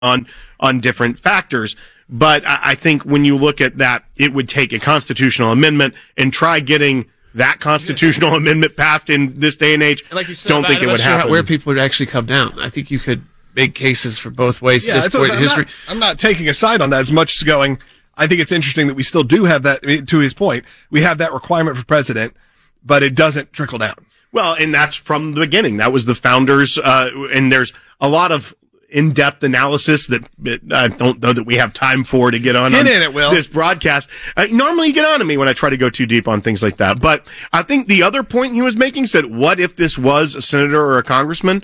on different factors. But I think when you look at that, it would take a constitutional amendment and try getting that constitutional amendment passed in this day and age. Like you said, don't think it would happen. Where people would actually come down. I think you could make cases for both ways Yeah, at this point in history. I'm not taking a side on that as much as going, I think it's interesting that we still do have that, to his point, we have that requirement for president, but it doesn't trickle down. Well, and that's from the beginning. That was the founders, and there's a lot of in-depth analysis that I don't know that we have time for to get on this broadcast. Normally you get on to me when I try to go too deep on things like that. But I think the other point he was making said, what if this was a senator or a congressman?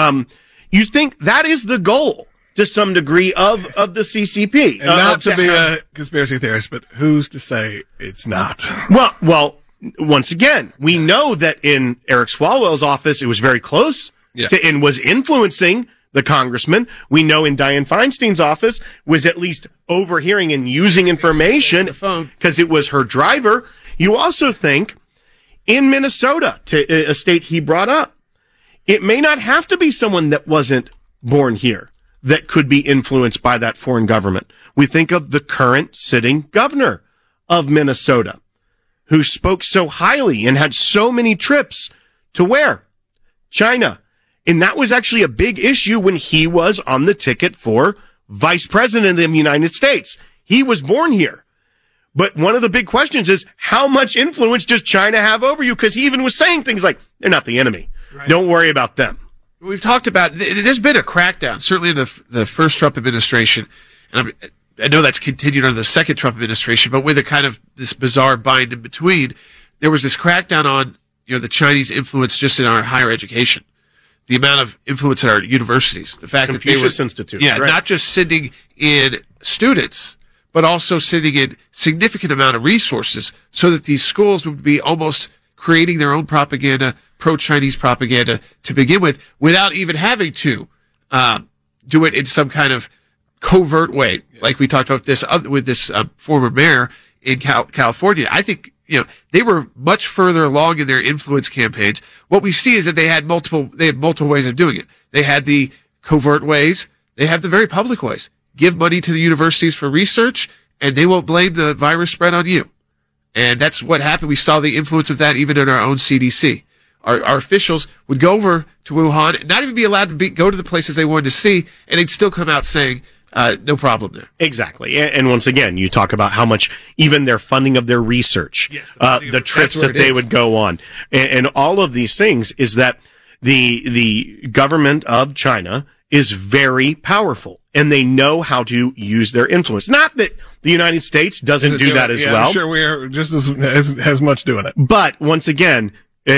You think that is the goal to some degree of the CCP. And not to be a conspiracy theorist, but who's to say it's not? Well, once again, we know that in Eric Swalwell's office, it was very close and was influencing the congressman. We know in Dianne Feinstein's office was at least overhearing and using information because it was her driver. You also think in Minnesota, to a state he brought up, it may not have to be someone that wasn't born here that could be influenced by that foreign government. We think of the current sitting governor of Minnesota, who spoke so highly and had so many trips to where? China. And that was actually a big issue when he was on the ticket for vice president of the United States. He was born here. But one of the big questions is, how much influence does China have over you? Because he even was saying things like, they're not the enemy. Right. Don't worry about them. We've talked about, there's been a crackdown, certainly in the first Trump administration. And I know that's continued under the second Trump administration, but with a kind of this bizarre bind in between, there was this crackdown on, the Chinese influence just in our higher education. The amount of influence at our universities, the fact that they were, Institute, right. Not just sending in students, but also sending in significant amount of resources so that these schools would be almost creating their own propaganda, pro-Chinese propaganda to begin with, without even having to do it in some kind of covert way, like we talked about this with this former mayor in California. I think they were much further along in their influence campaigns. What we see is that they had multiple ways of doing it. They had the covert ways. They have the very public ways. Give money to the universities for research, and they won't blame the virus spread on you. And that's what happened. We saw the influence of that even in our own CDC. Our officials would go over to Wuhan and not even be allowed to go to the places they wanted to see, and they'd still come out saying, no problem there. Exactly. And once again, you talk about how much even their funding of their research, the trips that they would go on, and all of these things is that the government of China is very powerful, and they know how to use their influence. Not that the United States doesn't do that as well. I'm sure we're just as much doing it. But once again,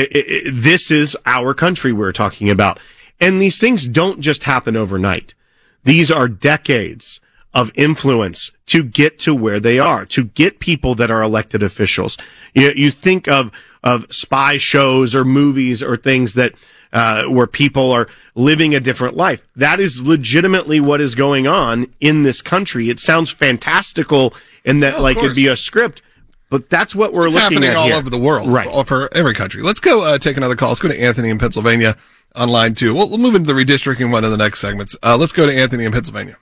this is our country we're talking about. And these things don't just happen overnight. These are decades of influence to get to where they are, to get people that are elected officials. You think of spy shows or movies or things that where people are living a different life. That is legitimately what is going on in this country. It sounds fantastical in that it'd be a script, but that's what we're looking at happening all here. over the world, right? For every country. Let's go take another call. Let's go to Anthony in Pennsylvania on line 2. We'll move into the redistricting one in the next segments. Let's go to Anthony in Pennsylvania.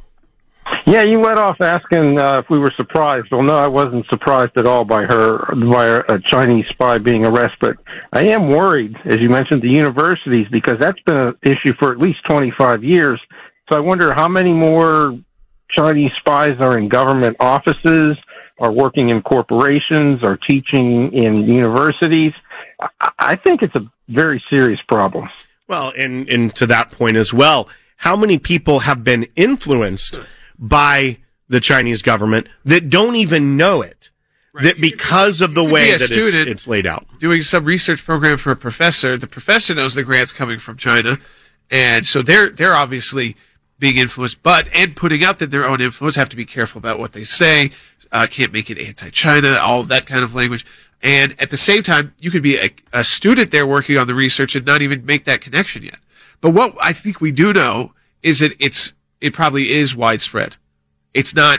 Yeah, you led off asking if we were surprised. Well, no, I wasn't surprised at all by a Chinese spy being arrested. But I am worried, as you mentioned, the universities, because that's been an issue for at least 25 years. So I wonder how many more Chinese spies are in government offices, are working in corporations, are teaching in universities. I think it's a very serious problem. Well, and to that point as well, how many people have been influenced by the Chinese government that don't even know it, right? That because of the way that it's laid out. Doing some research program for a professor, the professor knows the grant's coming from China, and so they're obviously being influenced, and putting out that their own influence, have to be careful about what they say, can't make it anti-China, all of that kind of language. And at the same time, you could be a student there working on the research and not even make that connection yet. But what I think we do know is that it probably is widespread. It's not,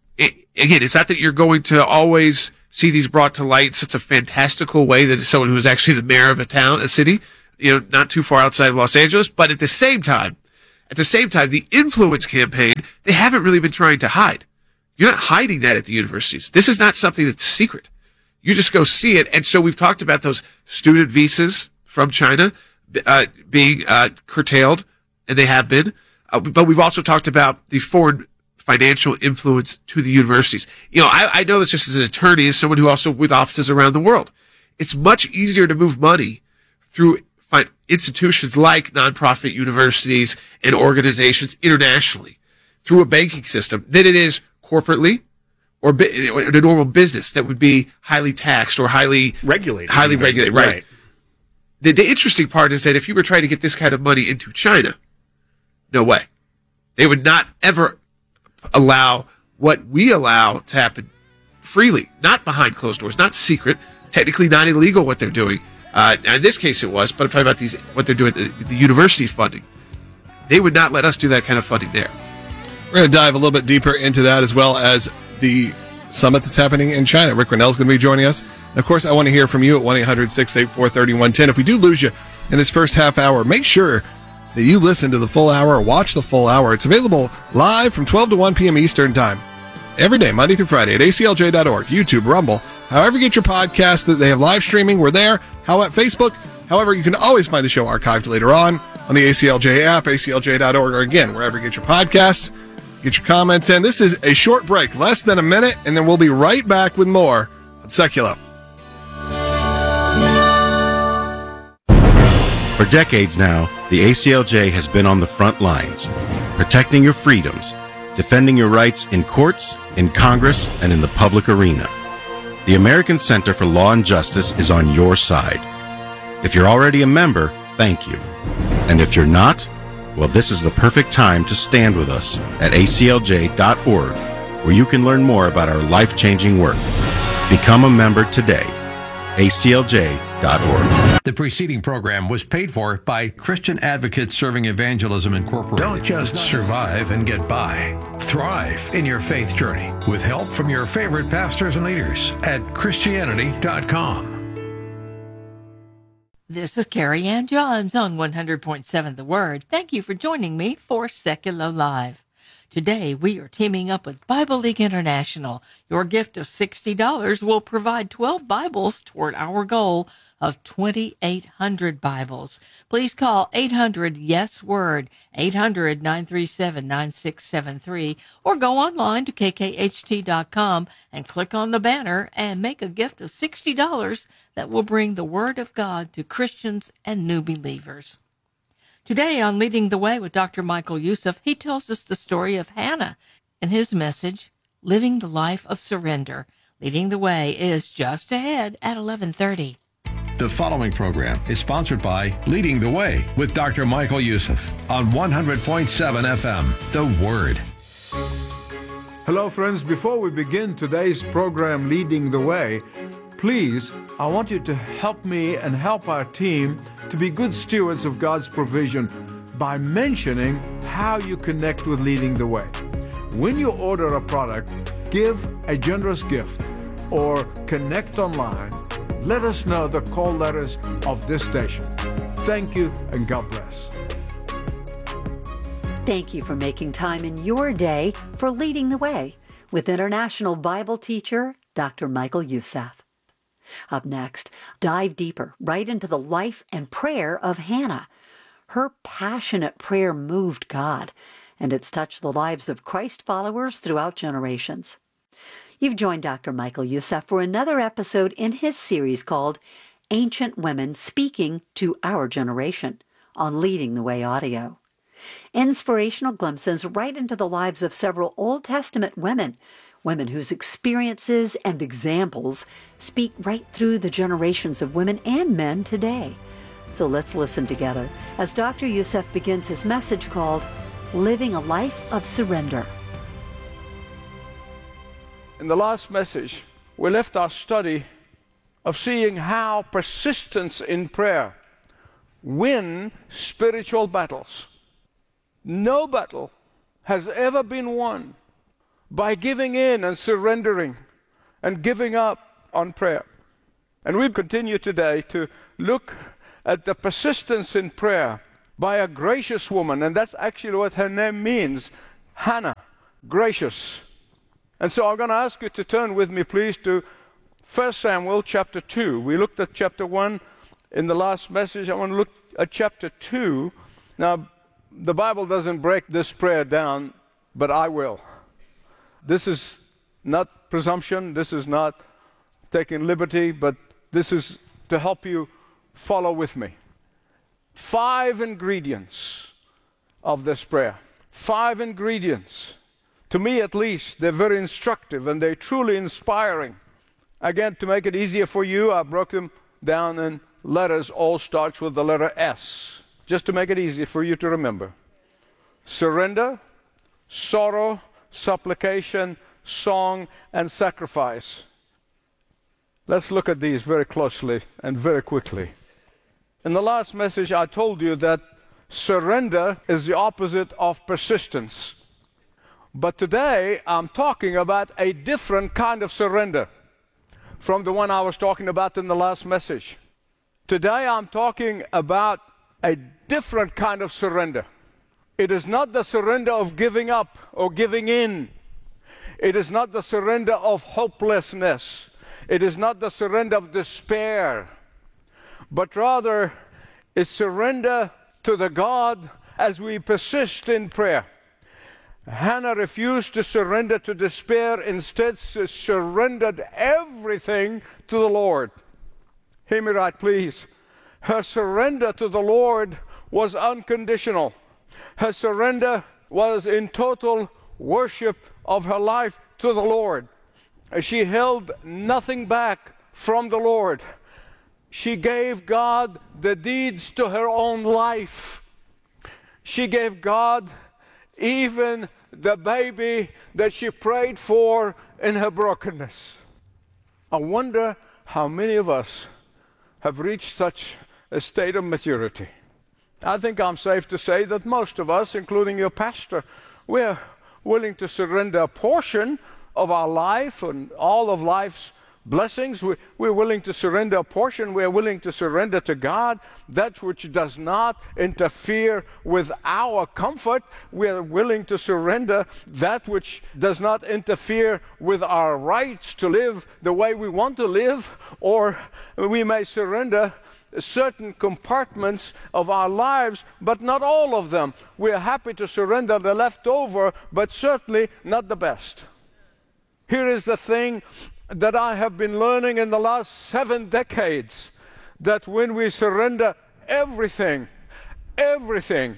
it's not that you're going to always see these brought to light in such a fantastical way that someone who is actually the mayor of a city, not too far outside of Los Angeles. But at the same time, At the same time, the influence campaign, they haven't really been trying to hide. You're not hiding that at the universities. This is not something that's secret. You just go see it. And so we've talked about those student visas from China being curtailed, and they have been. But we've also talked about the foreign financial influence to the universities. I know this just as an attorney, as someone who also with offices around the world. It's much easier to move money through institutions like nonprofit universities and organizations internationally through a banking system than it is corporately or in a normal business that would be highly taxed or highly regulated. Right. The interesting part is that if you were trying to get this kind of money into China, no way. They would not ever allow what we allow to happen freely, not behind closed doors, not secret, technically not illegal what they're doing. In this case it was, but I'm talking about what they're doing with the university funding. They would not let us do that kind of funding there. We're going to dive a little bit deeper into that, as well as the summit that's happening in China. Rick Grenell's going to be joining us. And of course, I want to hear from you at 1-800-684-3110. If we do lose you in this first half hour, make sure that you listen to the full hour or watch the full hour. It's available live from 12 to 1 p.m. Eastern Time. Every day, Monday through Friday at aclj.org, YouTube, Rumble. However you get your podcasts, that they have live streaming, we're there. How about Facebook? However, you can always find the show archived later on the ACLJ app, aclj.org, or again, wherever you get your podcasts. Get your comments in. This is a short break, less than a minute, and then we'll be right back with more on Secular. For decades now, the ACLJ has been on the front lines, protecting your freedoms, defending your rights in courts, in Congress, and in the public arena. The American Center for Law and Justice is on your side. If you're already a member, thank you. And if you're not, well, this is the perfect time to stand with us at aclj.org, where you can learn more about our life-changing work. Become a member today. aclj.org. The preceding program was paid for by Christian Advocates Serving Evangelism Incorporated. Don't just survive and get by. Thrive in your faith journey with help from your favorite pastors and leaders at Christianity.com. This is Carrie Ann Johns on 100.7 The Word. Thank you for joining me for Secular Live. Today, we are teaming up with Bible League International. Your gift of $60 will provide 12 Bibles toward our goal of 2,800 Bibles. Please call 800-YES-WORD, 800-937-9673, or go online to kkht.com and click on the banner and make a gift of $60 that will bring the Word of God to Christians and new believers. Today on Leading the Way with Dr. Michael Youssef, he tells us the story of Hannah in his message, Living the Life of Surrender. Leading the Way is just ahead at 11:30. The following program is sponsored by Leading the Way with Dr. Michael Youssef on 100.7 FM, The Word. Hello, friends. Before we begin today's program, Leading the Way, please, I want you to help me and help our team to be good stewards of God's provision by mentioning how you connect with Leading the Way. When you order a product, give a generous gift or connect online. Let us know the call letters of this station. Thank you and God bless. Thank you for making time in your day for Leading the Way with International Bible teacher Dr. Michael Youssef. Up next, dive deeper right into the life and prayer of Hannah. Her passionate prayer moved God, and it's touched the lives of Christ followers throughout generations. You've joined Dr. Michael Youssef for another episode in his series called Ancient Women Speaking to Our Generation on Leading the Way Audio. Inspirational glimpses right into the lives of several Old Testament women whose experiences and examples speak right through the generations of women and men today. So let's listen together as Dr. Youssef begins his message called Living a Life of Surrender. In the last message, we left our study of seeing how persistence in prayer win spiritual battles. No battle has ever been won by giving in and surrendering and giving up on prayer. And we continue today to look at the persistence in prayer by a gracious woman. And that's actually what her name means, Hannah, gracious. And so I'm going to ask you to turn with me, please, to 1 Samuel chapter 2. We looked at chapter 1 in the last message. I want to look at chapter 2. Now, the Bible doesn't break this prayer down, but I will. This is not presumption. This is not taking liberty, but this is to help you follow with me. 5 ingredients of this prayer. 5 ingredients. To me, at least, they're very instructive and they're truly inspiring. Again, to make it easier for you, I broke them down in letters. All starts with the letter S, just to make it easy for you to remember. Surrender, sorrow, supplication, song, and sacrifice. Let's look at these very closely and very quickly. In the last message, I told you that surrender is the opposite of persistence. But today, I'm talking about a different kind of surrender from the one I was talking about in the last message. Today, I'm talking about a different kind of surrender. It is not the surrender of giving up or giving in. It is not the surrender of hopelessness. It is not the surrender of despair. But rather, is surrender to the God as we persist in prayer. Hannah refused to surrender to despair. Instead, she surrendered everything to the Lord. Hear me right, please. Her surrender to the Lord was unconditional. Her surrender was in total worship of her life to the Lord. She held nothing back from the Lord. She gave God the deeds to her own life. She gave God even the baby that she prayed for in her brokenness. I wonder how many of us have reached such a state of maturity. I think I'm safe to say that most of us, including your pastor, we're willing to surrender a portion of our life and all of life's blessings. We're willing to surrender a portion. We're willing to surrender to God that which does not interfere with our comfort. We're willing to surrender that which does not interfere with our rights to live the way we want to live. Or we may surrender certain compartments of our lives, but not all of them. We're happy to surrender the leftover, but certainly not the best. Here is the thing that I have been learning in the last 7 decades, that when we surrender everything to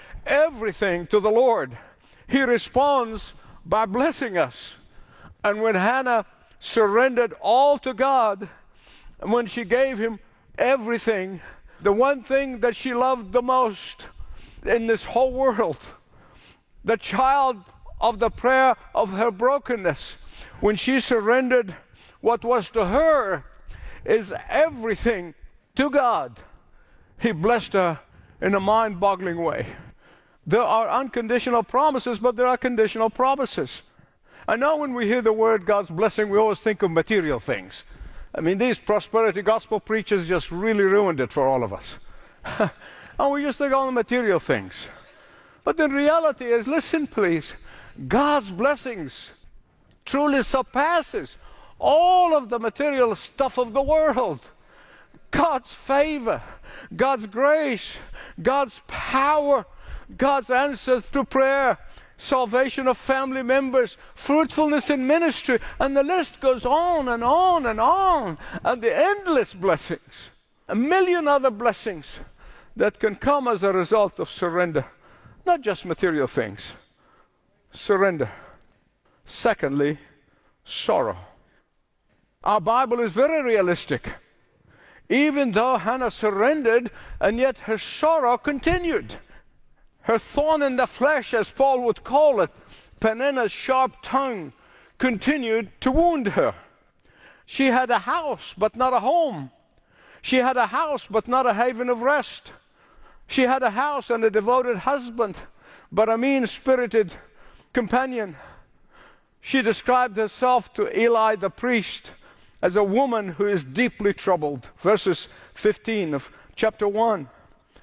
the Lord, He responds by blessing us. And when Hannah surrendered all to God, and when she gave Him everything, the one thing that she loved the most in this whole world, the child of the prayer of her brokenness, when she surrendered what was to her is everything to God, He blessed her in a mind-boggling way. There are unconditional promises, but there are conditional promises. I know when we hear the word God's blessing, we always think of material things. I mean, these prosperity gospel preachers just really ruined it for all of us. And we just think on the material things. But the reality is, listen please, God's blessings truly surpasses all of the material stuff of the world. God's favor, God's grace, God's power, God's answer to prayer, salvation of family members, fruitfulness in ministry, and the list goes on and on and on. And the endless blessings, 1,000,000 other blessings that can come as a result of surrender. Not just material things. Surrender. Secondly, sorrow. Our Bible is very realistic. Even though Hannah surrendered, and yet her sorrow continued. Her thorn in the flesh, as Paul would call it, Peninnah's sharp tongue, continued to wound her. She had a house, but not a home. She had a house, but not a haven of rest. She had a house and a devoted husband, but a mean-spirited companion. She described herself to Eli the priest as a woman who is deeply troubled. Verses 15 of chapter 1.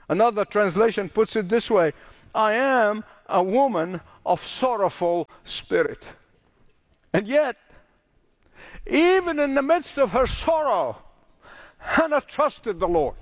Another translation puts it this way: I am a woman of sorrowful spirit. And yet, even in the midst of her sorrow, Hannah trusted the Lord.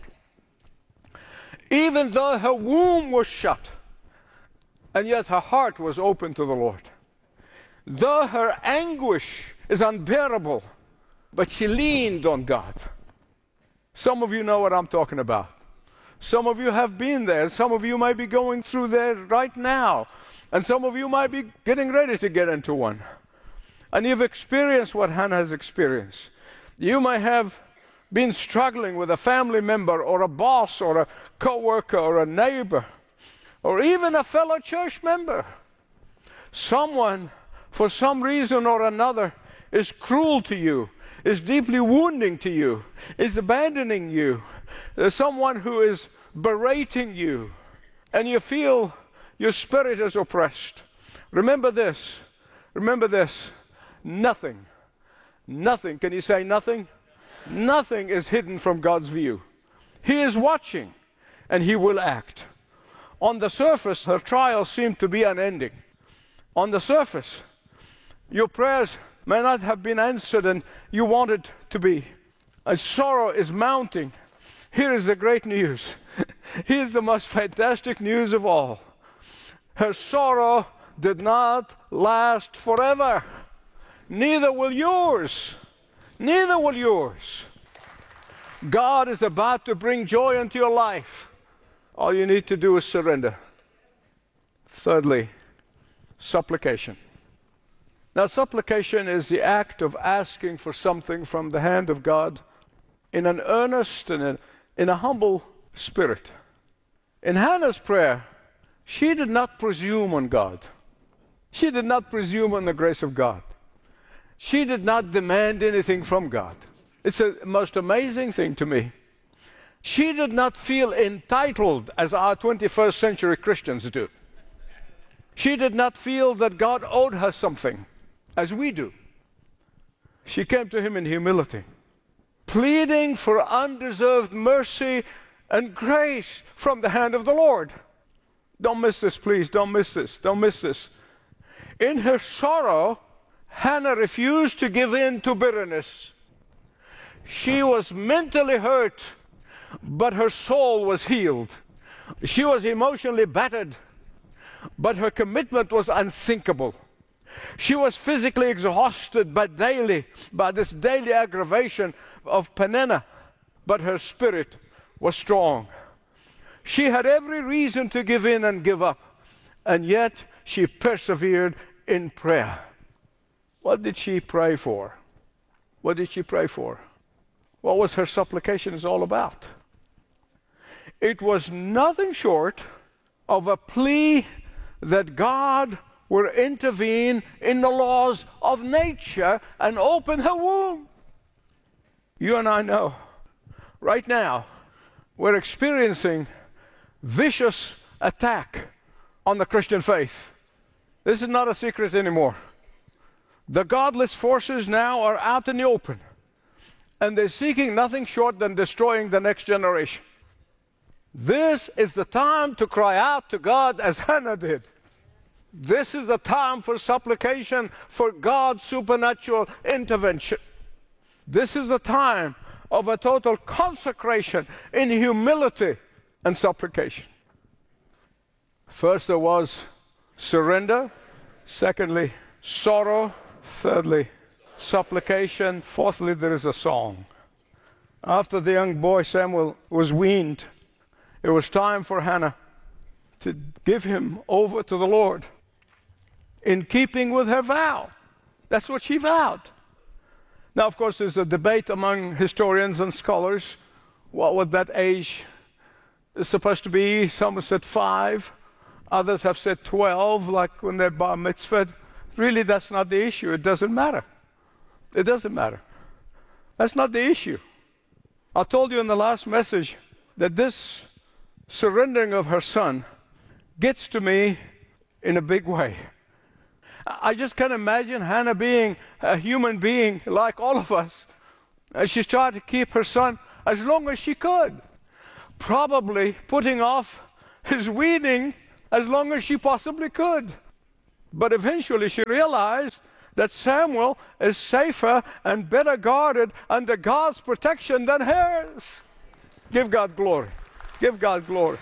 Even though her womb was shut, and yet her heart was open to the Lord. Though her anguish is unbearable, but she leaned on God. Some of you know what I'm talking about. Some of you have been there. Some of you might be going through there right now. And some of you might be getting ready to get into one. And you've experienced what Hannah has experienced. You might have been struggling with a family member or a boss or a co-worker or a neighbor or even a fellow church member. Someone, for some reason or another, is cruel to you, is deeply wounding to you, is abandoning you. There's someone who is berating you, and you feel your spirit is oppressed. Remember this. Remember this. Nothing. Can you say nothing? Nothing is hidden from God's view. He is watching, and He will act. On the surface, her trials seem to be unending. On the surface, your prayers may not have been answered and you wanted to be. A sorrow is mounting. Here is the great news. Here's the most fantastic news of all. Her sorrow did not last forever. Neither will yours. Neither will yours. God is about to bring joy into your life. All you need to do is surrender. Thirdly, supplication. Now, supplication is the act of asking for something from the hand of God in an earnest and in a humble spirit. In Hannah's prayer, she did not presume on God. She did not presume on the grace of God. She did not demand anything from God. It's the most amazing thing to me. She did not feel entitled as our 21st century Christians do. She did not feel that God owed her something, as we do. She came to Him in humility, pleading for undeserved mercy and grace from the hand of the Lord. Don't miss this, please. Don't miss this. Don't miss this. In her sorrow, Hannah refused to give in to bitterness. She was mentally hurt, but her soul was healed. She was emotionally battered, but her commitment was unsinkable. She was physically exhausted by this daily aggravation of Peninnah, but her spirit was strong. She had every reason to give in and give up, and yet she persevered in prayer. What did she pray for? What did she pray for? What was her supplications all about? It was nothing short of a plea that God will intervene in the laws of nature and open her womb. You and I know, right now, we're experiencing vicious attack on the Christian faith. This is not a secret anymore. The godless forces now are out in the open, and they're seeking nothing short than destroying the next generation. This is the time to cry out to God as Hannah did. This is the time for supplication for God's supernatural intervention. This is the time of a total consecration in humility and supplication. First there was surrender. Secondly, sorrow. Thirdly, supplication. Fourthly, there is a song. After the young boy Samuel was weaned, it was time for Hannah to give him over to the Lord in keeping with her vow. That's what she vowed. Now, of course, there's a debate among historians and scholars. What would that age is supposed to be? Some have said 5. Others have said 12, like when they're bar mitzvahed. Really, that's not the issue. It doesn't matter. It doesn't matter. That's not the issue. I told you in the last message that this surrendering of her son gets to me in a big way. I just can't imagine Hannah being a human being like all of us. She's tried to keep her son as long as she could. probably putting off his weaning as long as she possibly could. But eventually she realized that Samuel is safer and better guarded under God's protection than hers. Give God glory. Give God glory.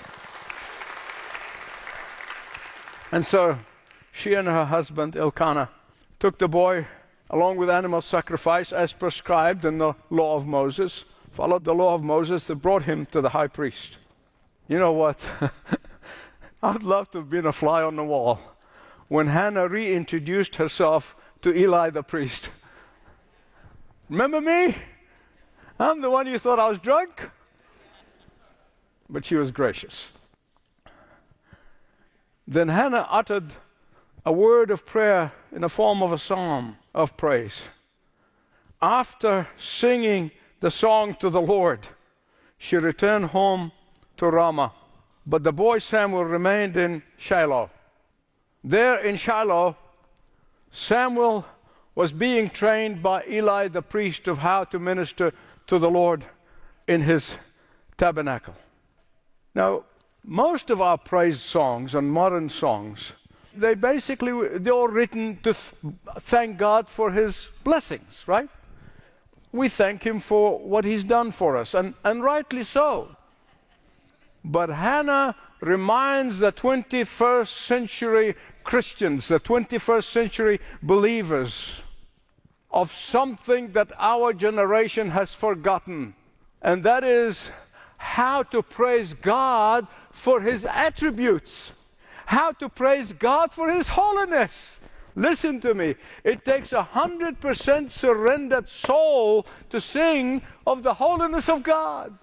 And so she and her husband Elkanah took the boy along with animal sacrifice as prescribed in the law of Moses, followed the law of Moses that brought him to the high priest. You know what? I'd love to have been a fly on the wall when Hannah reintroduced herself to Eli the priest. Remember me? I'm the one you thought I was drunk? But she was gracious. Then Hannah uttered a word of prayer in the form of a psalm of praise. After singing the song to the Lord, she returned home to Ramah. But the boy Samuel remained in Shiloh. There in Shiloh, Samuel was being trained by Eli the priest of how to minister to the Lord in his tabernacle. Now, most of our praise songs and modern songs, they're all written to thank God for his blessings, right? We thank him for what he's done for us, and rightly so. But Hannah reminds the 21st century Christians, the 21st century believers, of something that our generation has forgotten, and that is how to praise God for his attributes, how to praise God for his holiness. Listen to me. It takes 100% surrendered soul to sing of the holiness of God.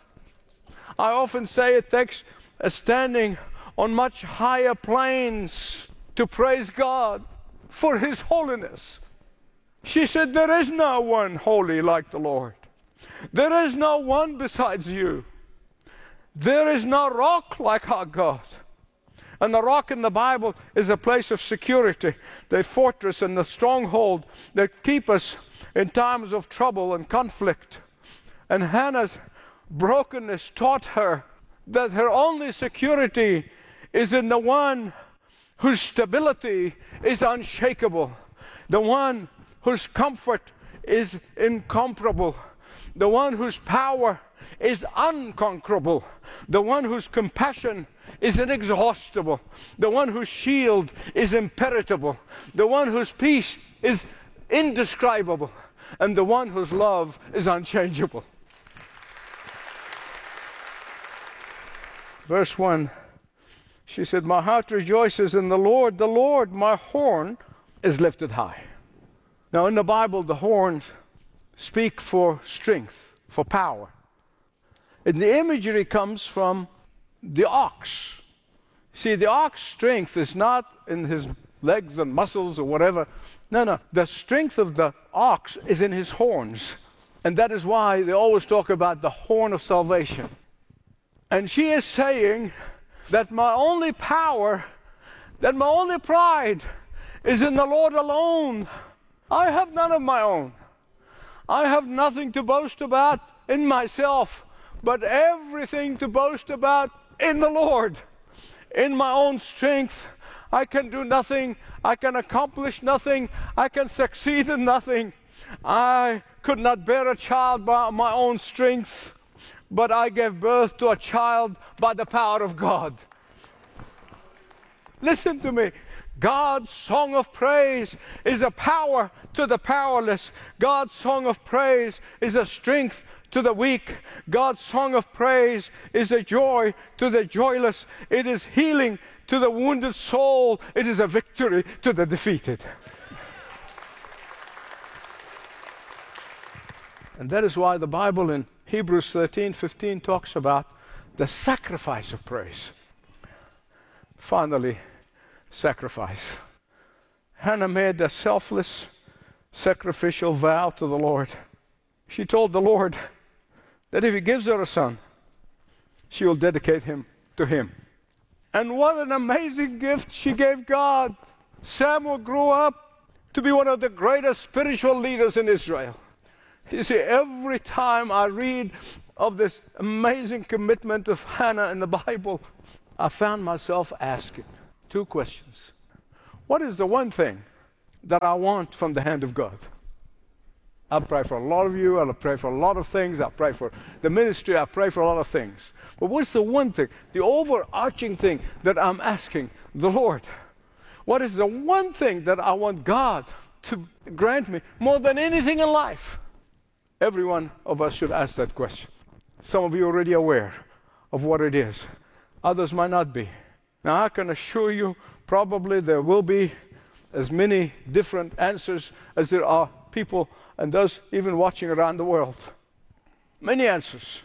I often say it takes a standing on much higher planes to praise God for his holiness. She said, there is no one holy like the Lord. There is no one besides you. There is no rock like our God. And the rock in the Bible is a place of security, the fortress and the stronghold that keep us in times of trouble and conflict. And Hannah's brokenness taught her that her only security is in the one whose stability is unshakable, the one whose comfort is incomparable, the one whose power is unconquerable, the one whose compassion is inexhaustible, the one whose shield is impenetrable, the one whose peace is indescribable, and the one whose love is unchangeable. Verse 1, she said, my heart rejoices in the Lord, my horn is lifted high. Now in the Bible, the horns speak for strength, for power. And the imagery comes from the ox. See, the ox's strength is not in his legs and muscles or whatever. No. The strength of the ox is in his horns. And that is why they always talk about the horn of salvation. And she is saying that my only power, that my only pride is in the Lord alone. I have none of my own. I have nothing to boast about in myself, but everything to boast about in the Lord. In my own strength, I can do nothing. I can accomplish nothing. I can succeed in nothing. I could not bear a child by my own strength, but I gave birth to a child by the power of God. Listen to me. God's song of praise is a power to the powerless. God's song of praise is a strength to the weak. God's song of praise is a joy to the joyless. It is healing to the wounded soul. It is a victory to the defeated. And that is why the Bible in Hebrews 13:15 talks about the sacrifice of praise. Finally, sacrifice. Hannah made a selfless, sacrificial vow to the Lord. She told the Lord that if he gives her a son, she will dedicate him to him. And what an amazing gift she gave God. Samuel grew up to be one of the greatest spiritual leaders in Israel. You see, every time I read of this amazing commitment of Hannah in the Bible, I found myself asking two questions. What is the one thing that I want from the hand of God? I pray for a lot of you. I pray for a lot of things. I pray for the ministry. I pray for a lot of things. But what's the one thing, the overarching thing that I'm asking the Lord? What is the one thing that I want God to grant me more than anything in life? Every one of us should ask that question. Some of you are already aware of what it is. Others might not be. Now, I can assure you, probably there will be as many different answers as there are people and those even watching around the world. Many answers.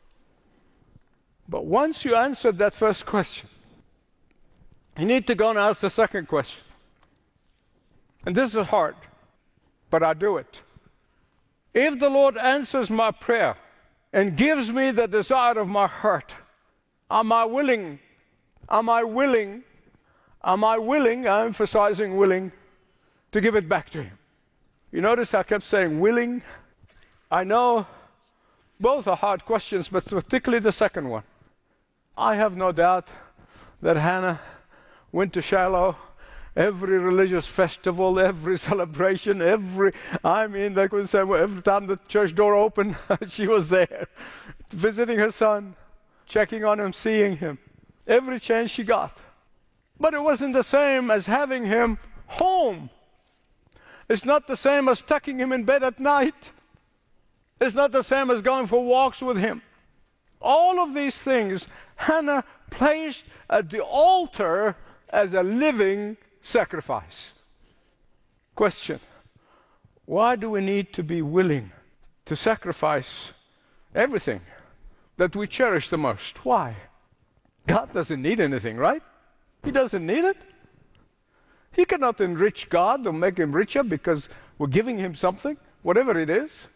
But once you answered that first question, you need to go and ask the second question. And this is hard, but I do it. If the Lord answers my prayer and gives me the desire of my heart, am I willing? Am I willing? Am I willing? I'm emphasizing willing to give it back to Him. You notice I kept saying willing. I know both are hard questions, but particularly the second one. I have no doubt that Hannah went to Shiloh, every religious festival, every celebration, they could say, well, every time the church door opened, she was there, visiting her son, checking on him, seeing him, every chance she got. But it wasn't the same as having him home. It's not the same as tucking him in bed at night. It's not the same as going for walks with him. All of these things Hannah placed at the altar as a living sacrifice. Question: why do we need to be willing to sacrifice everything that we cherish the most? Why? God doesn't need anything, right? He doesn't need it. He cannot enrich God or make Him richer because we're giving Him something, whatever it is.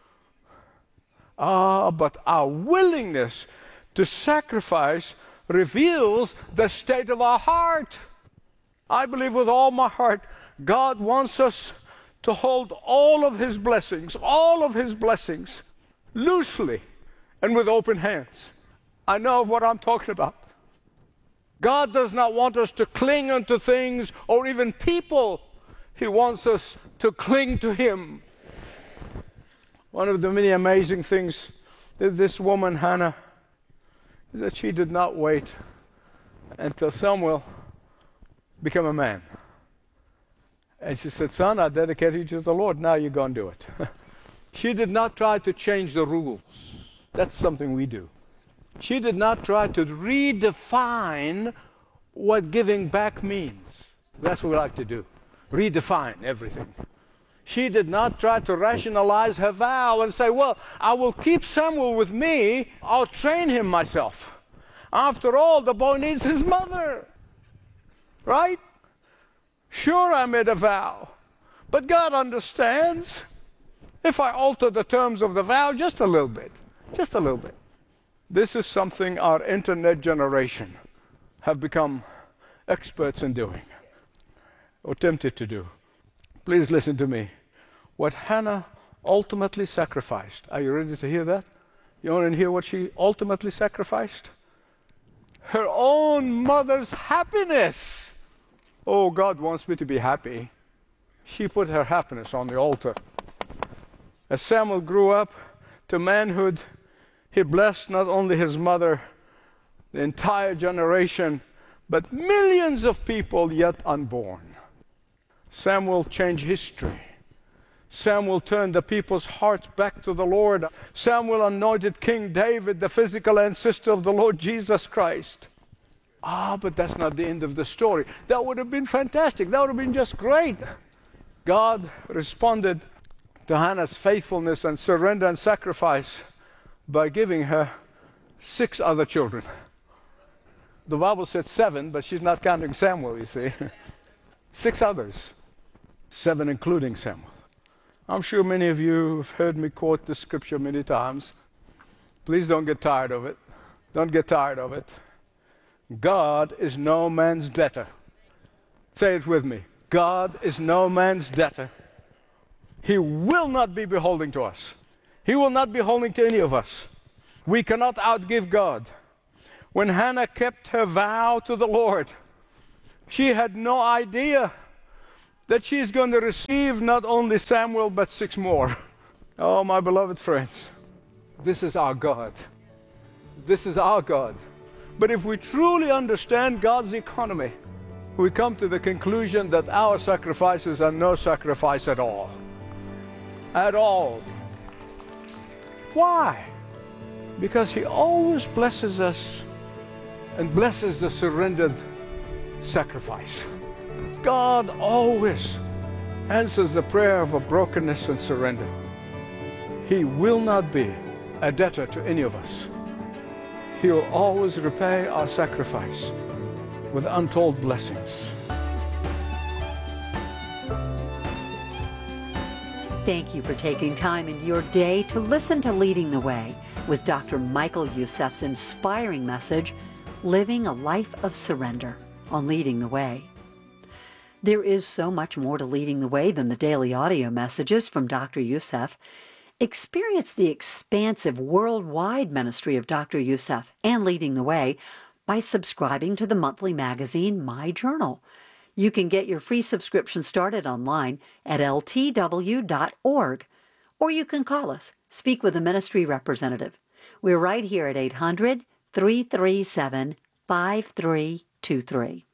But our willingness to sacrifice reveals the state of our heart. I believe with all my heart, God wants us to hold all of His blessings loosely and with open hands. I know of what I'm talking about. God does not want us to cling unto things or even people. He wants us to cling to Him. One of the many amazing things that this woman, Hannah, is that she did not wait until Samuel became a man. And she said, son, I dedicate you to the Lord. Now you go and do it. She did not try to change the rules. That's something we do. She did not try to redefine what giving back means. That's what we like to do. Redefine everything. She did not try to rationalize her vow and say, well, I will keep Samuel with me. I'll train him myself. After all, the boy needs his mother. Right? Sure, I made a vow. But God understands if I alter the terms of the vow just a little bit. Just a little bit. This is something our internet generation have become experts in doing, or tempted to do. Please listen to me. What Hannah ultimately sacrificed. Are you ready to hear that? You want to hear what she ultimately sacrificed? Her own mother's happiness. Oh, God wants me to be happy. She put her happiness on the altar. As Samuel grew up to manhood, he blessed not only his mother, the entire generation, but millions of people yet unborn. Samuel changed history. Samuel turned the people's hearts back to the Lord. Samuel anointed King David, the physical ancestor of the Lord Jesus Christ. But that's not the end of the story. That would have been fantastic. That would have been just great. God responded to Hannah's faithfulness and surrender and sacrifice by giving her 6 other children. The Bible said 7, but she's not counting Samuel, you see. 6 others. 7 including Samuel. I'm sure many of you have heard me quote this scripture many times. Please don't get tired of it. Don't get tired of it. God is no man's debtor. Say it with me. God is no man's debtor. He will not be beholding to us. He will not be beholding to any of us. We cannot outgive God. When Hannah kept her vow to the Lord, she had no idea that she's going to receive not only Samuel, but 6 more. Oh, my beloved friends, this is our God. This is our God. But if we truly understand God's economy, we come to the conclusion that our sacrifices are no sacrifice at all. At all. Why? Because He always blesses us and blesses the surrendered sacrifice. God always answers the prayer of a brokenness and surrender. He will not be a debtor to any of us. He will always repay our sacrifice with untold blessings. Thank you for taking time in your day to listen to Leading the Way with Dr. Michael Youssef's inspiring message, Living a Life of Surrender, on Leading the Way. There is so much more to Leading the Way than the daily audio messages from Dr. Youssef. Experience the expansive worldwide ministry of Dr. Youssef and Leading the Way by subscribing to the monthly magazine My Journal. You can get your free subscription started online at ltw.org, or you can call us, speak with a ministry representative. We're right here at 800-337-5323.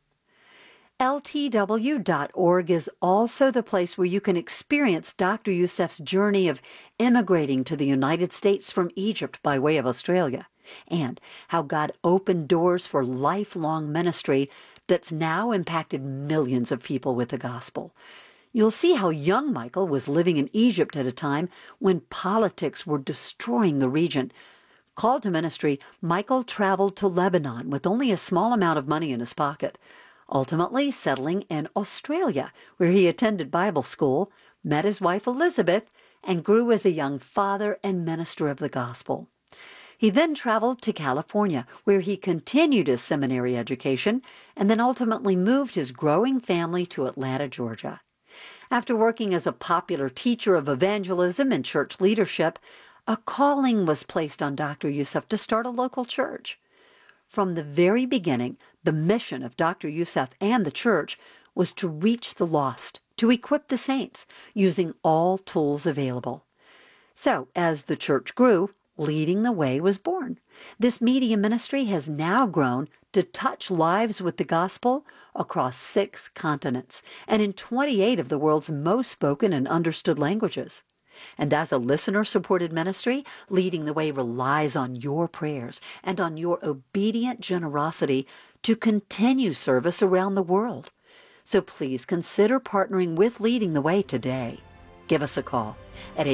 LTW.org is also the place where you can experience Dr. Youssef's journey of immigrating to the United States from Egypt by way of Australia, and how God opened doors for lifelong ministry that's now impacted millions of people with the gospel. You'll see how young Michael was living in Egypt at a time when politics were destroying the region. Called to ministry, Michael traveled to Lebanon with only a small amount of money in his pocket, ultimately settling in Australia, where he attended Bible school, met his wife Elizabeth, and grew as a young father and minister of the gospel. He then traveled to California, where he continued his seminary education, and then ultimately moved his growing family to Atlanta, Georgia. After working as a popular teacher of evangelism and church leadership, a calling was placed on Dr. Youssef to start a local church. From the very beginning, the mission of Dr. Youssef and the church was to reach the lost, to equip the saints, using all tools available. So, as the church grew, Leading the Way was born. This media ministry has now grown to touch lives with the gospel across 6 continents and in 28 of the world's most spoken and understood languages. And as a listener-supported ministry, Leading the Way relies on your prayers and on your obedient generosity to continue service around the world. So please consider partnering with Leading the Way today. Give us a call at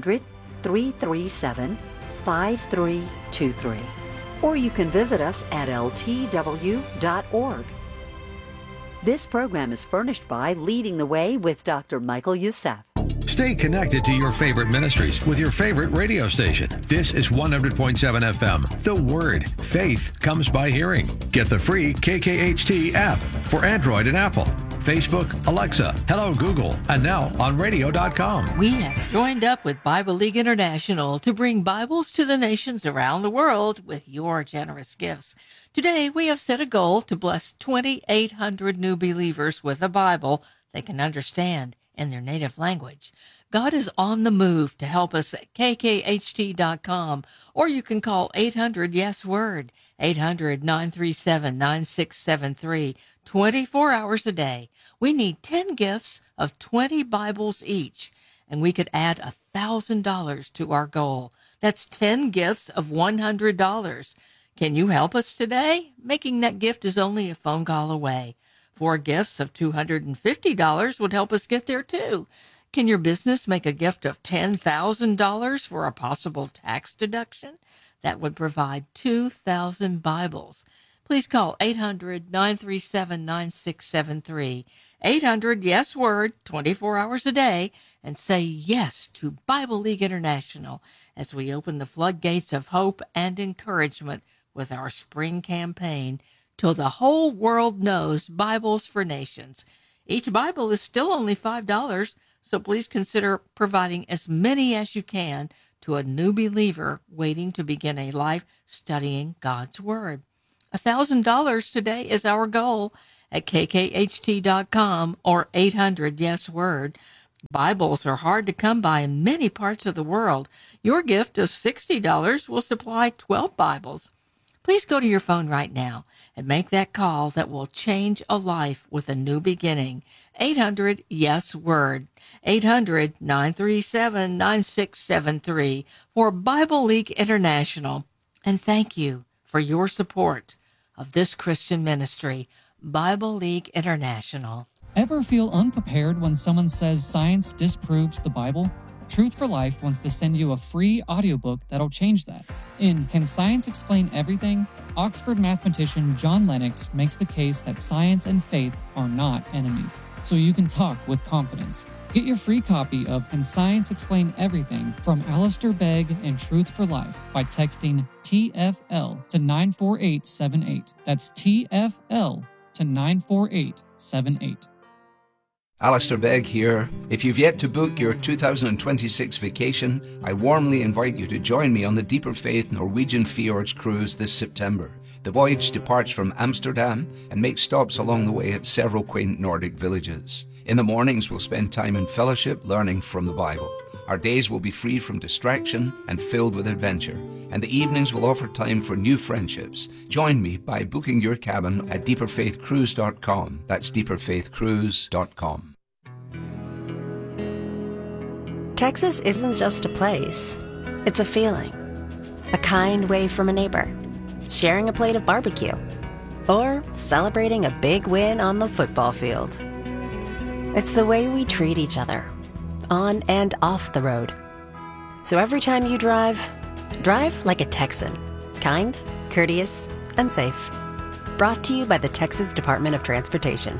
800-337-5323. Or you can visit us at ltw.org. This program is furnished by Leading the Way with Dr. Michael Youssef. Stay connected to your favorite ministries with your favorite radio station. This is 100.7 FM. The Word. Faith comes by hearing. Get the free KKHT app for Android and Apple. Facebook, Alexa, Hello Google, and now on radio.com. We have joined up with Bible League International to bring Bibles to the nations around the world with your generous gifts. Today, we have set a goal to bless 2,800 new believers with a Bible they can understand in their native language. God is on the move to help us at kkht.com, or you can call 800-YES-WORD, 800-937-9673, 24 hours a day. We need 10 gifts of 20 Bibles each, and we could add $1,000 to our goal. That's 10 gifts of $100. Can you help us today? Making that gift is only a phone call away. 4 gifts of $250 would help us get there, too. Can your business make a gift of $10,000 for a possible tax deduction? That would provide 2,000 Bibles. Please call 800-937-9673. 800-YES-WORD, 24 hours a day, and say yes to Bible League International as we open the floodgates of hope and encouragement with our spring campaign till the whole world knows Bibles for Nations. Each Bible is still only $5, so please consider providing as many as you can to a new believer waiting to begin a life studying God's Word. $1,000 today is our goal at kkht.com or 800-YES-WORD. Bibles are hard to come by in many parts of the world. Your gift of $60 will supply 12 Bibles. Please go to your phone right now and make that call that will change a life with a new beginning. 800-YES-WORD. 800-937-9673 for Bible League International. And thank you for your support of this Christian ministry, Bible League International. Ever feel unprepared when someone says science disproves the Bible? Truth for Life wants to send you a free audiobook that'll change that. In Can Science Explain Everything?, Oxford mathematician John Lennox makes the case that science and faith are not enemies, so you can talk with confidence. Get your free copy of Can Science Explain Everything from Alistair Begg and Truth for Life by texting TFL to 94878. That's TFL to 94878. Alistair Begg here. If you've yet to book your 2026 vacation, I warmly invite you to join me on the Deeper Faith Norwegian Fjords cruise this September. The voyage departs from Amsterdam and makes stops along the way at several quaint Nordic villages. In the mornings, we'll spend time in fellowship learning from the Bible. Our days will be free from distraction and filled with adventure, and the evenings will offer time for new friendships. Join me by booking your cabin at deeperfaithcruise.com. That's deeperfaithcruise.com. Texas isn't just a place. It's a feeling. A kind wave from a neighbor, sharing a plate of barbecue, or celebrating a big win on the football field. It's the way we treat each other, on and off the road. So every time you drive like a Texan. Kind, courteous, and safe. Brought to you by the Texas Department of Transportation.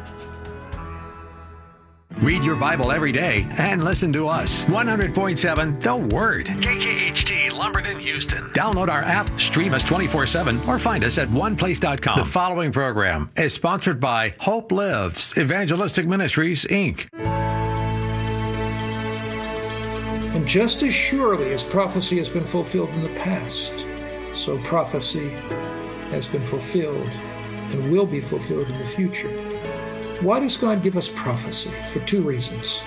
Read your Bible every day and listen to us. 100.7 The Word. KKHT, Lumberton, Houston. Download our app, stream us 24/7, or find us at oneplace.com. The following program is sponsored by Hope Lives Evangelistic Ministries, Inc. And just as surely as prophecy has been fulfilled in the past, so prophecy has been fulfilled and will be fulfilled in the future. Why does God give us prophecy? For two reasons.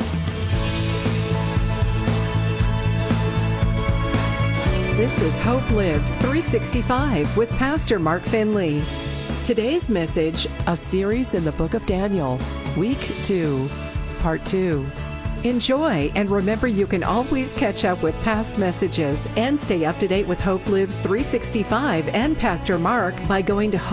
This is Hope Lives 365 with Pastor Mark Finley. Today's message, a series in the book of Daniel, Week 2, Part 2. Enjoy, and remember you can always catch up with past messages and stay up to date with Hope Lives 365 and Pastor Mark by going to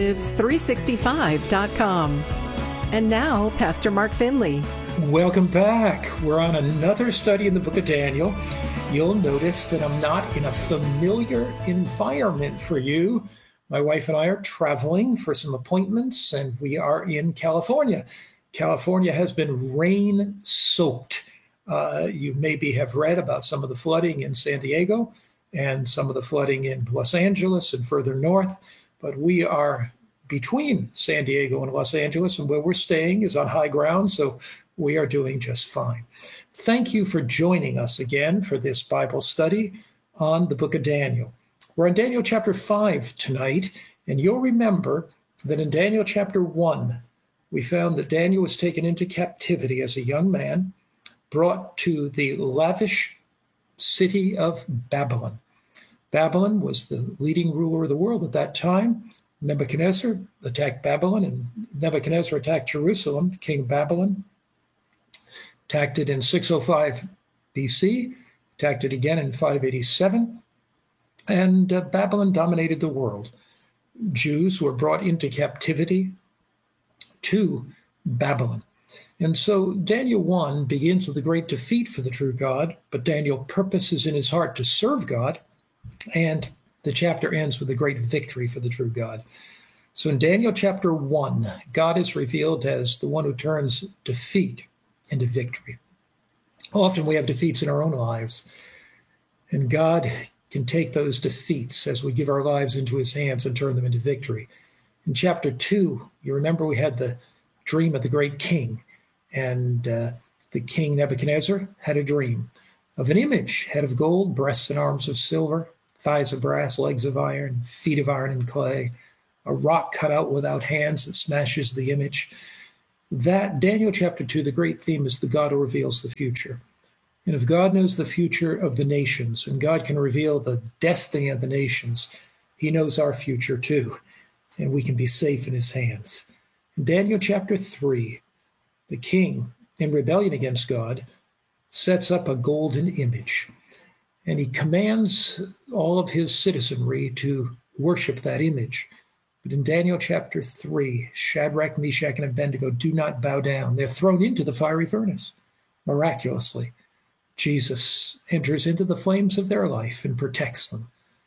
hopelives365.com. And now, Pastor Mark Finley. Welcome back. We're on another study in the book of Daniel. You'll notice that I'm not in a familiar environment for you. My wife and I are traveling for some appointments, and we are in California. California has been rain-soaked. You maybe have read about some of the flooding in San Diego and some of the flooding in Los Angeles and further north, but we are between San Diego and Los Angeles, and where we're staying is on high ground, so we are doing just fine. Thank you for joining us again for this Bible study on the book of Daniel. We're in Daniel chapter 5 tonight, and you'll remember that in Daniel chapter 1, we found that Daniel was taken into captivity as a young man, brought to the lavish city of Babylon. Babylon was the leading ruler of the world at that time. Nebuchadnezzar attacked Babylon, and Nebuchadnezzar attacked Jerusalem, king of Babylon. Attacked it in 605 BC, attacked it again in 587, and Babylon dominated the world. Jews were brought into captivity to Babylon. And so Daniel 1 begins with a great defeat for the true God, but Daniel purposes in his heart to serve God, and the chapter ends with a great victory for the true God. So in Daniel chapter 1, God is revealed as the one who turns defeat into victory. Often we have defeats in our own lives, and God can take those defeats as we give our lives into his hands and turn them into victory. In chapter 2, you remember we had the dream of the great king, and the king Nebuchadnezzar had a dream. of an image, head of gold, breasts and arms of silver, thighs of brass, legs of iron, feet of iron and clay, a rock cut out without hands that smashes the image. That, Daniel chapter 2, the great theme is the God who reveals the future. And if God knows the future of the nations, and God can reveal the destiny of the nations, he knows our future too, and we can be safe in his hands. In Daniel chapter 3, the king, in rebellion against God, sets up a golden image, and he commands all of his citizenry to worship that image. But in Daniel chapter 3, Shadrach, Meshach, and Abednego do not bow down. They're thrown into the fiery furnace. Miraculously, Jesus enters into the flames of their life and protects them.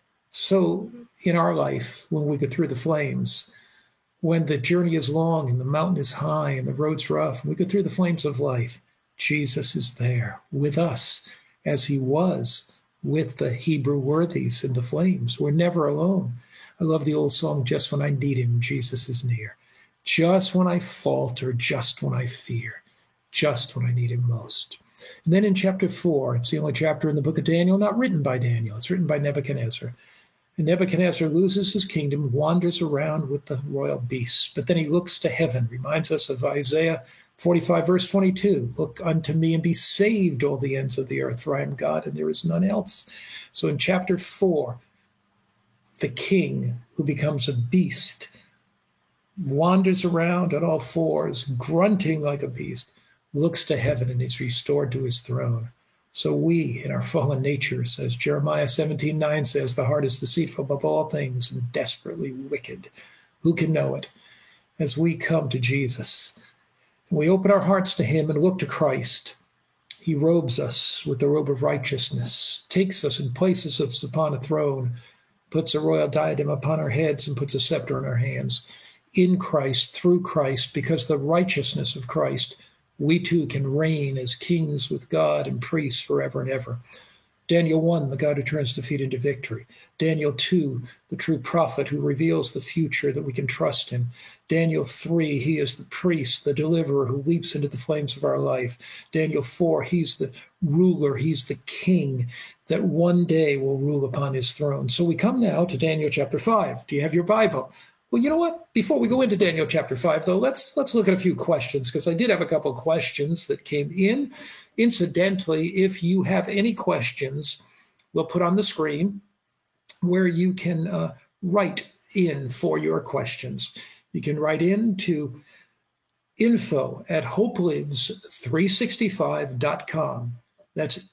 So in our life, when we go through the flames, when the journey is long and the mountain is high and the road's rough, and we go through the flames of life, Jesus is there with us as he was with the Hebrew worthies in the flames. We're never alone. I love the old song, Just When I Need Him, Jesus is near. Just when I falter, just when I fear, just when I need him most. And then in chapter 4, it's the only chapter in the book of Daniel not written by Daniel. It's written by Nebuchadnezzar. And Nebuchadnezzar loses his kingdom, wanders around with the royal beasts. But then he looks to heaven, reminds us of Isaiah 45, verse 22. Look unto me and be saved, all the ends of the earth, for I am God and there is none else. So in chapter 4, the king who becomes a beast wanders around on all fours, grunting like a beast, looks to heaven and is restored to his throne. So we, in our fallen natures, as Jeremiah 17:9 says, the heart is deceitful above all things and desperately wicked. Who can know it? As we come to Jesus, and we open our hearts to him and look to Christ, he robes us with the robe of righteousness, takes us and places us upon a throne, puts a royal diadem upon our heads and puts a scepter in our hands. In Christ, through Christ, because the righteousness of Christ, we too can reign as kings with God and priests forever and ever. Daniel 1, the God who turns defeat into victory. Daniel 2, the true prophet who reveals the future that we can trust him. Daniel 3, he is the priest, the deliverer who leaps into the flames of our life. Daniel 4, he's the ruler, he's the king that one day will rule upon his throne. So we come now to Daniel chapter 5. Do you have your Bible? Well, you know what? Before we go into Daniel chapter 5, though, let's look at a few questions, because I did have a couple of questions that came in. Incidentally, if you have any questions, we'll put on the screen where you can write in for your questions. You can write in to info@hopelives365.com. That's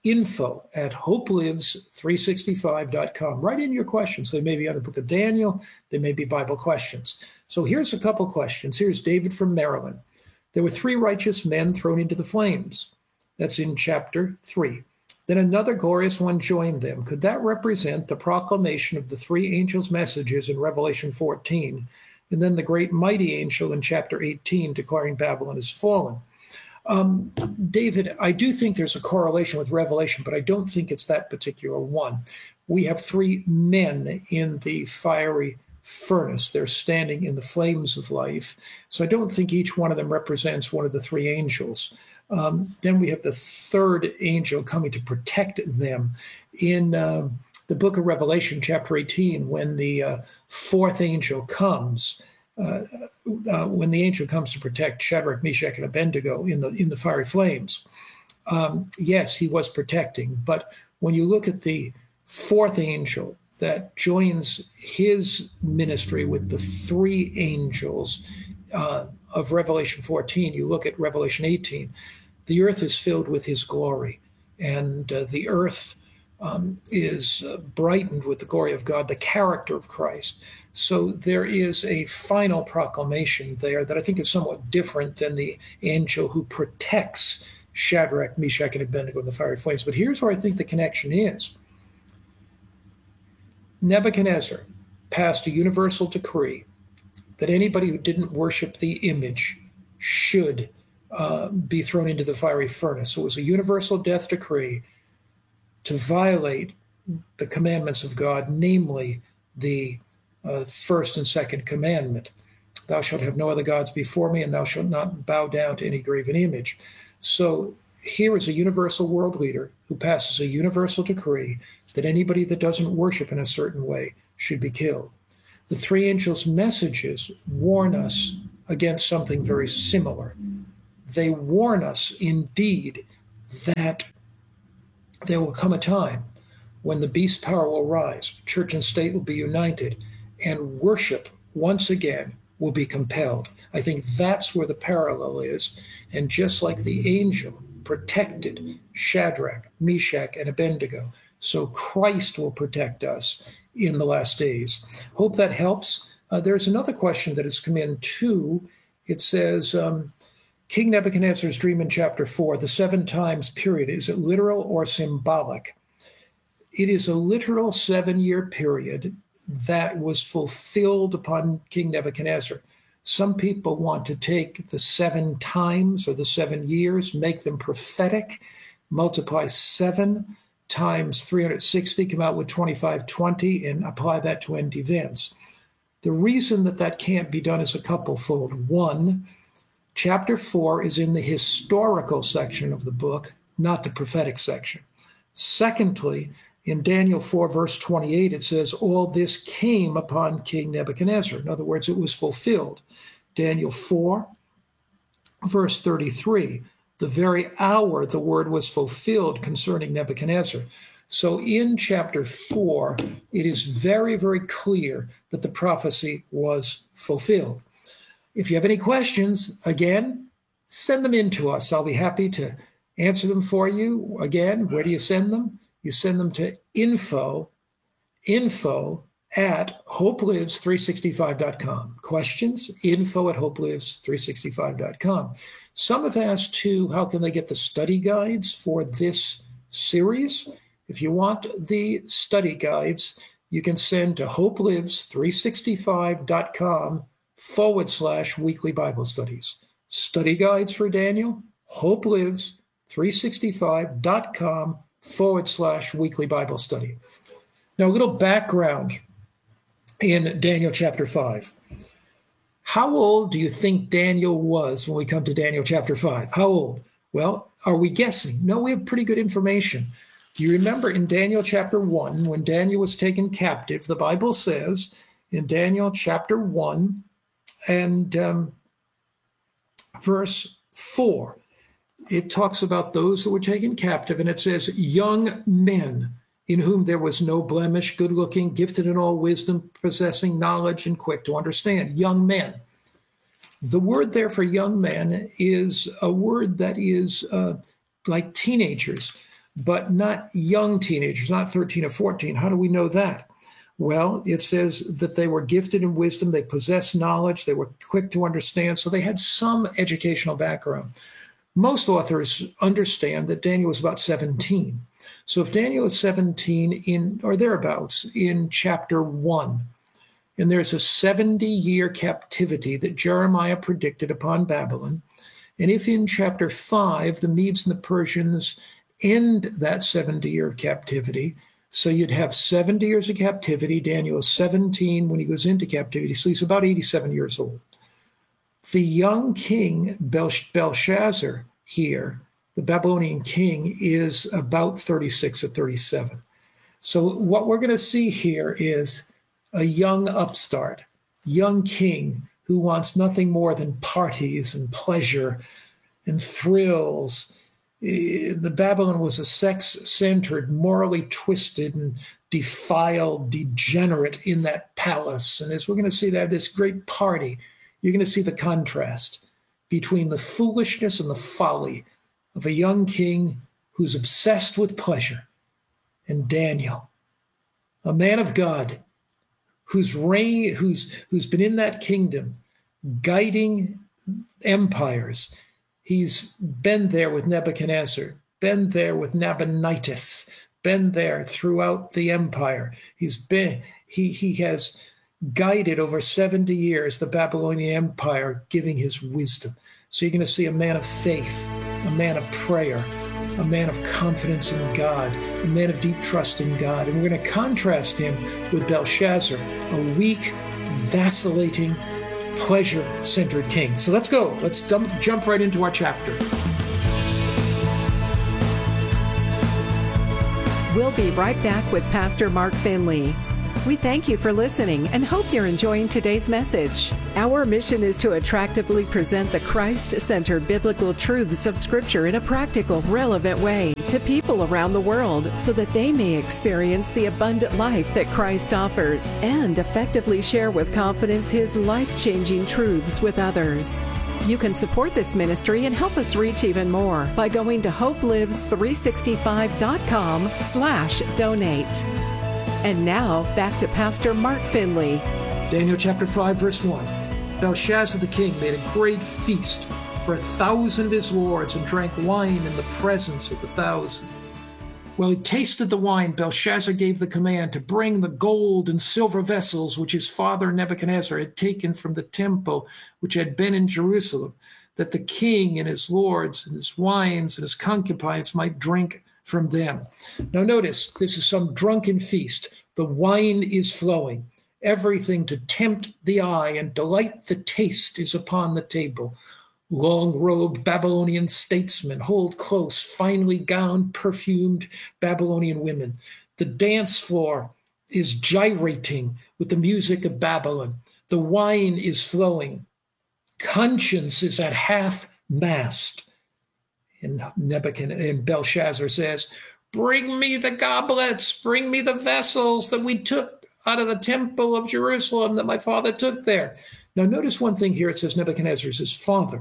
info@hopelives365.com. Write in your questions. They may be on the book of Daniel. They may be Bible questions. So here's a couple questions. Here's David from Maryland. There were 3 righteous men thrown into the flames. That's in chapter 3. Then another glorious one joined them. Could that represent the proclamation of the 3 angels' messages in Revelation 14, and then the great mighty angel in chapter 18 declaring Babylon is fallen? David, I do think there's a correlation with Revelation, but I don't think it's that particular one. We have 3 men in the fiery furnace. They're standing in the flames of life. So I don't think each one of them represents one of the 3 angels. Then we have the 3rd angel coming to protect them. In the book of Revelation, chapter 18, when the 4th angel comes, when the angel comes to protect Shadrach, Meshach, and Abednego in the fiery flames, yes, he was protecting. But when you look at the 4th angel that joins his ministry with the 3 angels of Revelation 14, you look at Revelation 18, the earth is filled with his glory, and the earth is brightened with the glory of God, the character of Christ. So there is a final proclamation there that I think is somewhat different than the angel who protects Shadrach, Meshach, and Abednego in the fiery flames. But here's where I think the connection is. Nebuchadnezzar passed a universal decree that anybody who didn't worship the image should be thrown into the fiery furnace. So it was a universal death decree to violate the commandments of God, namely the 1st and 2nd commandment. Thou shalt have no other gods before me, and thou shalt not bow down to any graven image. So here is a universal world leader who passes a universal decree that anybody that doesn't worship in a certain way should be killed. The three angels' messages warn us against something very similar. They warn us indeed that there will come a time when the beast power will rise, church and state will be united, and worship once again will be compelled. I think that's where the parallel is. And just like the angel protected Shadrach, Meshach, and Abednego, so Christ will protect us in the last days. Hope that helps. There's another question that has come in too. It says, King Nebuchadnezzar's dream in chapter 4, the 7 times period, is it literal or symbolic? It is a literal 7-year period that was fulfilled upon King Nebuchadnezzar. Some people want to take the 7 times or the 7 years, make them prophetic, multiply 7 times 360, come out with 2520, and apply that to end events. The reason that that can't be done is a couple-fold. One, chapter 4 is in the historical section of the book, not the prophetic section. Secondly, in Daniel 4, verse 28, it says, all this came upon King Nebuchadnezzar. In other words, it was fulfilled. Daniel 4, verse 33, the very hour the word was fulfilled concerning Nebuchadnezzar. So in chapter 4, it is very, very clear that the prophecy was fulfilled. If you have any questions, again, send them in to us. I'll be happy to answer them for you. Again, where do you send them? You send them to info at hopelives365.com. Questions? Info at hopelives365.com. Some have asked, too, how can they get the study guides for this series? If you want the study guides, you can send to hopelives365.com/weekly Bible studies. Study guides for Daniel, hopelives365.com/weekly Bible study. Now, a little background in Daniel chapter 5. How old do you think Daniel was when we come to Daniel chapter 5? How old? Well, are we guessing? No, we have pretty good information. You remember in Daniel chapter 1, when Daniel was taken captive, the Bible says in Daniel chapter 1 and verse 4, it talks about those that were taken captive, and it says, young men in whom there was no blemish, good-looking, gifted in all wisdom, possessing knowledge, and quick to understand. Young men. The word there for young men is a word that is like teenagers, but not young teenagers, not 13 or 14. How do we know that? Well, it says that they were gifted in wisdom, they possessed knowledge, they were quick to understand, so they had some educational background. Most authors understand that Daniel was about 17. So if Daniel is 17 in or thereabouts in chapter 1, and there's a 70-year captivity that Jeremiah predicted upon Babylon, and if in chapter 5 the Medes and the Persians end that 70-year captivity, so you'd have 70 years of captivity. Daniel is 17 when he goes into captivity, so he's about 87 years old. The young king Belshazzar here, the Babylonian king, is about 36 or 37. So what we're going to see here is a young upstart, young king who wants nothing more than parties and pleasure and thrills. The Babylon was a sex-centered, morally twisted and defiled degenerate in that palace. And as we're going to see that, this great party, you're going to see the contrast between the foolishness and the folly of a young king who's obsessed with pleasure and Daniel, a man of God who's been in that kingdom guiding empires. He's been there with Nebuchadnezzar, been there with Nabonidus, been there throughout the empire. He has guided over 70 years the Babylonian Empire, giving his wisdom. So you're going to see a man of faith, a man of prayer, a man of confidence in God, a man of deep trust in God. And we're going to contrast him with Belshazzar, a weak, vacillating, pleasure-centered king. So let's go. Let's jump right into our chapter. We'll be right back with Pastor Mark Finley. We thank you for listening and hope you're enjoying today's message. Our mission is to attractively present the Christ-centered biblical truths of Scripture in a practical, relevant way to people around the world so that they may experience the abundant life that Christ offers and effectively share with confidence His life-changing truths with others. You can support this ministry and help us reach even more by going to hopelives365.com/donate. And now, back to Pastor Mark Finley. Daniel chapter 5, verse 1. Belshazzar the king made a great feast for 1,000 of his lords and drank wine in the presence of the 1,000. While he tasted the wine, Belshazzar gave the command to bring the gold and silver vessels which his father Nebuchadnezzar had taken from the temple which had been in Jerusalem, that the king and his lords and his wines and his concubines might drink from them. Now notice, this is some drunken feast. The wine is flowing. Everything to tempt the eye and delight the taste is upon the table. Long-robed Babylonian statesmen hold close, finely gowned, perfumed Babylonian women. The dance floor is gyrating with the music of Babylon. The wine is flowing. Conscience is at half-mast. And Belshazzar says, "Bring me the goblets, bring me the vessels that we took out of the temple of Jerusalem that my father took there." Now notice one thing here. It says Nebuchadnezzar is his father.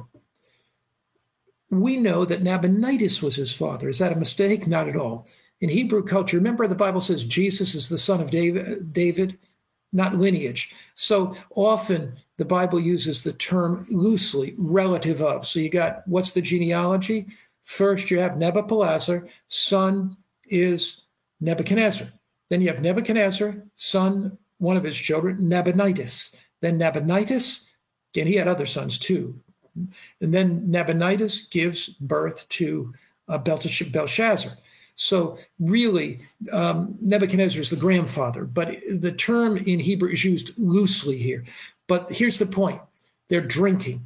We know that Nabonidus was his father. Is that a mistake? Not at all. In Hebrew culture, remember the Bible says Jesus is the son of David, not lineage. So often the Bible uses the term loosely, relative of. So you got, what's the genealogy? First, you have Nebuchadnezzar, son is Nebuchadnezzar. Then you have Nebuchadnezzar, son, one of his children, Nabonidus. Then Nabonidus, and he had other sons too. And then Nabonidus gives birth to Belshazzar. So really, Nebuchadnezzar is the grandfather, but the term in Hebrew is used loosely here. But here's the point. They're drinking.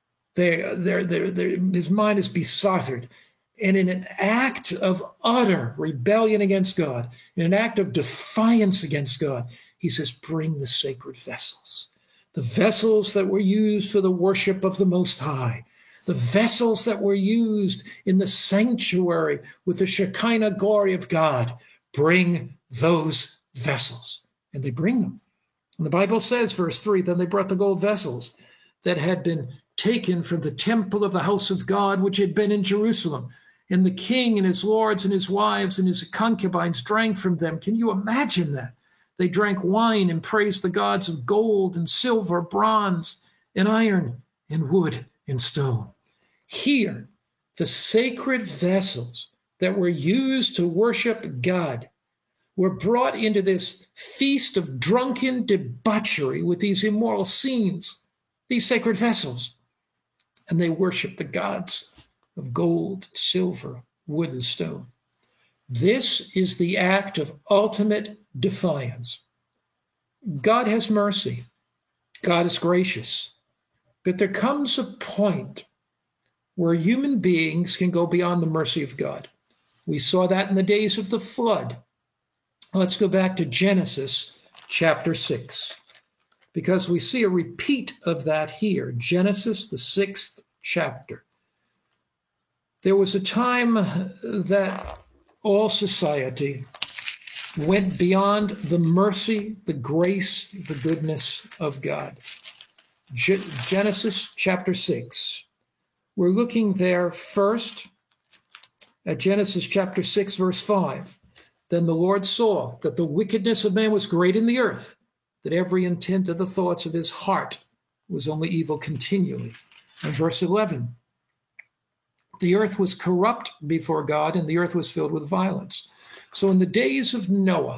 His mind is besotted. And in an act of utter rebellion against God, in an act of defiance against God, he says, bring the sacred vessels. The vessels that were used for the worship of the Most High. The vessels that were used in the sanctuary with the Shekinah glory of God. Bring those vessels. And they bring them. And the Bible says, verse 3, then they brought the gold vessels that had been taken from the temple of the house of God, which had been in Jerusalem. And the king and his lords and his wives and his concubines drank from them. Can you imagine that? They drank wine and praised the gods of gold and silver, bronze and iron and wood and stone. Here, the sacred vessels that were used to worship God were brought into this feast of drunken debauchery with these immoral scenes, these sacred vessels. And they worship the gods of gold, silver, wood, and stone. This is the act of ultimate defiance. God has mercy. God is gracious. But there comes a point where human beings can go beyond the mercy of God. We saw that in the days of the flood. Let's go back to Genesis chapter 6, because we see a repeat of that here. Genesis, the 6th chapter. There was a time that all society went beyond the mercy, the grace, the goodness of God. Genesis chapter 6. We're looking there first at Genesis chapter 6, verse 5. Then the Lord saw that the wickedness of man was great in the earth, that every intent of the thoughts of his heart was only evil continually. And verse 11, the earth was corrupt before God, and the earth was filled with violence. So in the days of Noah,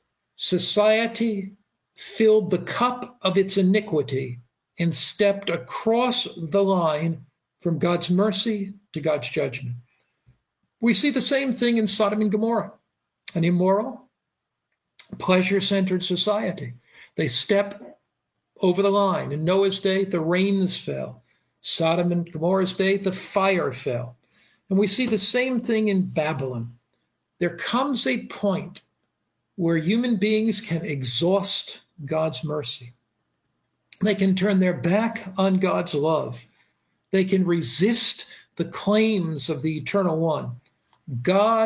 society filled the cup of its iniquity and stepped across the line from God's mercy to God's judgment. We see the same thing in Sodom and Gomorrah, an immoral, pleasure-centered society. They step over the line. In Noah's day, the rains fell. Sodom and Gomorrah's day, the fire fell. And we see the same thing in Babylon. there comes a point where human beings can exhaust God's mercy. They can turn their back on God's love. They can resist the claims of the Eternal One. God